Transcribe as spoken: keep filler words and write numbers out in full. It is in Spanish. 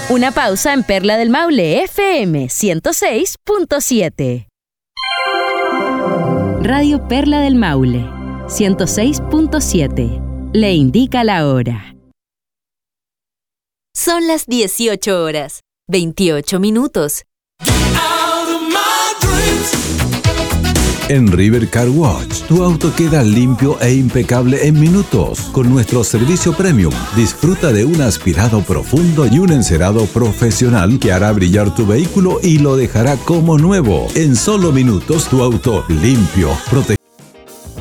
Una pausa en Perla del Maule F M ciento seis punto siete. Radio Perla del Maule ciento seis punto siete. Le indica la hora. Son las dieciocho horas, veintiocho minutos. En River Car Wash, tu auto queda limpio e impecable en minutos. Con nuestro servicio premium, disfruta de un aspirado profundo y un encerado profesional que hará brillar tu vehículo y lo dejará como nuevo. En solo minutos, tu auto limpio, protegido